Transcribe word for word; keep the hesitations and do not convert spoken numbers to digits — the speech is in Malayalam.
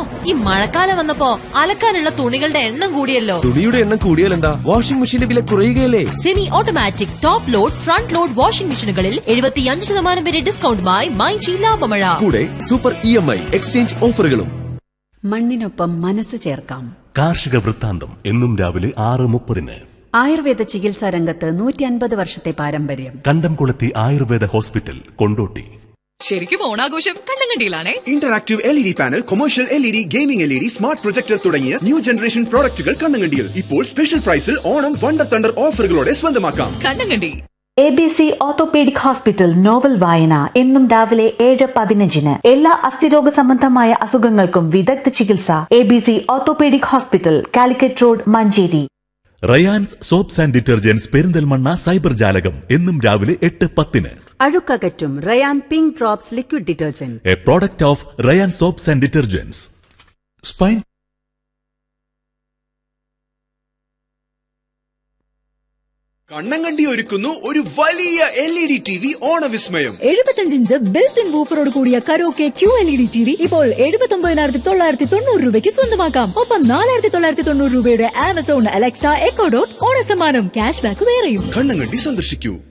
ഈ മഴക്കാലം വന്നപ്പോ അലക്കാനുള്ള തുണികളുടെ എണ്ണം കൂടിയല്ലോ. തുണിയുടെ എണ്ണം കൂടിയാൽ എന്താ? വാഷിംഗ് മെഷീന്റെ വില കുറയുകയല്ലേ? Semi automatic top load front load washing മെഷീനുകളിൽ എഴുപത്തിയഞ്ച് ശതമാനം വരെ ഡിസ്കൗണ്ടുമായി മൈജി ലാഭമഴ. കൂടെ super E M I exchange ഓഫറുകളും. മണ്ണിനൊപ്പം മനസ്സ് ചേർക്കാം. കാർഷിക വൃത്താന്തം എന്നും രാവിലെ ആറ് മുപ്പതിന്. ആയുർവേദ ചികിത്സാ രംഗത്ത് നൂറ്റി അൻപത് വർഷത്തെ പാരമ്പര്യം. കണ്ടംകുളത്തി ആയുർവേദ ഹോസ്പിറ്റൽ, കൊണ്ടോട്ടി. ശരിക്കും ഓണാഘോഷം കണ്ണങ്കണ്ടിയിലാണേ. Interactive L E D panel, commercial L E D, gaming L E D, smart projector തുടങ്ങിയ ന്യൂ ജനറേഷൻ പ്രോഡക്റ്റുകൾ കണ്ണങ്കണ്ടിയിൽ. ഇപ്പോൾ സ്പെഷ്യൽ പ്രൈസിൽ ഓണം വണ്ടർ തണ്ടർ ഓഫറുകളോടെ സ്വന്തമാക്കാം. Kannankandi. A B C orthopaedic hospital novel വായന എന്നും രാവിലെ ഏഴ് പതിനഞ്ചിന്. എല്ലാ അസ്ഥിരോഗ സംബന്ധമായ അസുഖങ്ങൾക്കും വിദഗ്ധ ചികിത്സ. A B C orthopaedic hospital, Calicut road, Manjeri. Rayan's soaps and detergents, Perinthalmanna cyber ജാലകം എന്നും രാവിലെ എട്ട് പത്തിന്. അഴുക്കകറ്റും Ryan pink drops liquid detergent, A product of Ryan soaps and detergents. Spine Kannankandi ഒരുക്കുന്നു ഒരു വലിയ L E D T V ഓണവിസ്മയം. എഴുപത്തിയഞ്ചിഞ്ച് built in വൂഫറോട് കൂടിയ karaoke Q L E D T V ഇപ്പോൾ എഴുപത്തി ഒമ്പതിനായിരത്തി തൊള്ളായിരത്തി തൊണ്ണൂറ് രൂപയ്ക്ക് സ്വന്തമാക്കാം. ഒപ്പം നാലായിരത്തി തൊള്ളായിരത്തി തൊണ്ണൂറ് രൂപയുടെ Amazon Alexa echo dot ഓണസമ്മാനം, cash back വേറെയും. കണ്ണങ്കണ്ടി സന്ദർശിക്കൂ.